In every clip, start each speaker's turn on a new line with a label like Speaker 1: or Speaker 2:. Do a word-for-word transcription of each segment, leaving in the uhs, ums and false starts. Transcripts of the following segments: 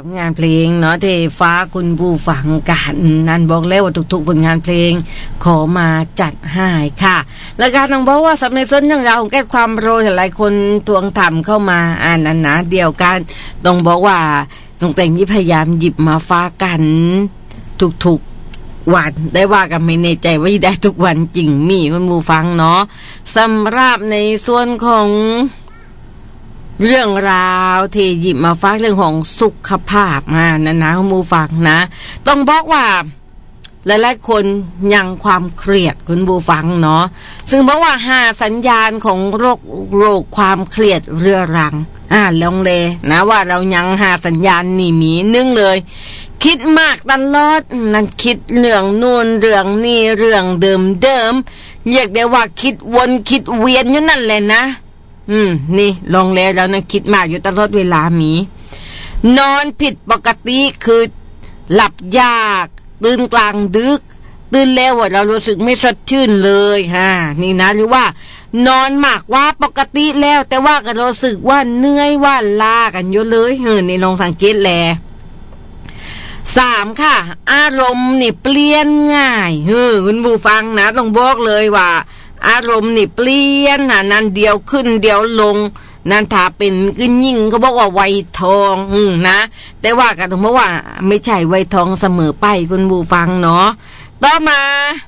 Speaker 1: งานเพลงเนาะที่ฟ้าคุณผู้ฟังกันนั่นบอกแล้วว่าทุกๆผลงานเพลงขอมาจัดให้ค่ะแล้วการต้องบอกว่าสำในส่วนอย่างเราของแก้ความโรยหลายคนทวงถามเข้ามาอ่านนั้นนะเดียวกันต้องบอกว่าต้องแต่งยี่พยายามหยิบมาฟ้ากันทุกๆวันได้ว่ากันไม่แน่ใจว่าได้ทุกวันจริงมีคุณผู้ฟังเนาะสำหรับในส่วนของเรื่องราวที่หยิบมาฝากเรื่องของสุขภาพมานะนะคุณผู้ฟังนะต้องบอกว่าหลายๆคนยังความเครียดคุณผู้ฟังเนาะซึ่งบอกว่าหาสัญญาณของโรคโรคความเครียดเรื้อรังอ่าลองเลยนะว่าเรายังหาสัญญาณนี่มีนึงเลยคิดมากตลอดนั่นคิดเรื่องนู่นเรื่องนี่เรื่องเดิมเดิมเรียกได้ว่าคิดวนคิดเวียนอยู่นั่นแหละนะอืมนี่ลองแล้วแล้วนะคิดมากอยู่ตลอดเวลามีนอนผิดปกติคือหลับยากตื่นกลางดึกตื่นแล้วว่าเรารู้สึกไม่สดชื่นเลยฮะนี่นะหรือว่านอนมากว่าปกติแล้วแต่ว่าก็รู้สึกว่าเหนื่อยว่าล้ากันอยู่เลยเออนี่ลองสังเกตแลสามค่ะอารมณ์นี่เปลี่ยนง่ายเออคุณผู้ฟังนะต้องบอกเลยว่าอารมณ์นี่เปลี่ยนนะนั่นเดียวขึ้นเดียวลงนั่นถ้าเป็นขึ้นยิ่งเขาบอกว่าไวทองอืมนะแต่ว่ากันต้องบอกว่าไม่ใช่ไวทองเสมอไปคุณผู้ฟังเนาะต่อมา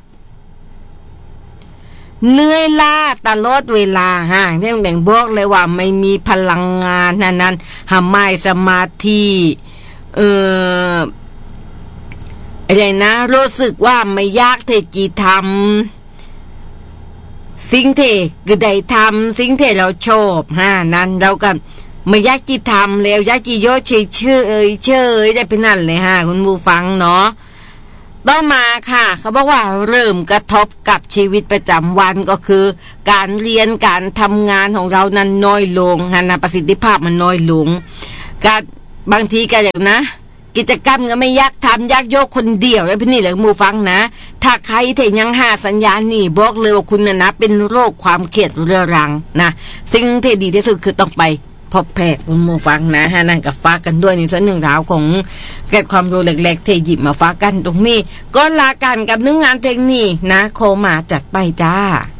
Speaker 1: เหนื่อยล้าตลอดเวลาฮะที่ต้องแบ่งบอกเลยว่าไม่มีพลังงานนั่นนั้นทำไม่สมาธิเอออะไรนะรู้สึกว่าไม่ยากเทจีทำสิ่งที่ก็ได้ทำสิ่งที่เราชอบฮะนั้นเราก็ไม่ยากจีทำแล้วยากจีโยเฉยเฉยเฉยได้เป็นนั่นเลยฮะคุณผู้ฟังเนาะต่อมาค่ะเขาบอกว่าเริ่มกระทบกับชีวิตประจำวันก็คือการเรียนการทำงานของเรานั้นน้อยลงฮะนะประสิทธิภาพมันน้อยลงการบางทีก็อย่างนะกิจกรรมก็ไม่ยากทำยากโยกคนเดียวไอ้พี่นี่แหละมูฟังนะถ้าใครที่ยังหาสัญญาณนี่บอกเลยว่าคุณนะนะเป็นโรคความเครียดเรื้อรังนะสิ่งที่ดีที่สุดคือต้องไปพบแพทย์คุณมูฟังนะฮะนั่นกับฟ้ากันด้วยในส่วนหนึ่งราวของเกิดความรู้เล็กๆที่หยิบมาฟ้ากันตรงนี้ก็ลากันกับเนื้องานเพลงนี้นะโคมาจัดไปจ้า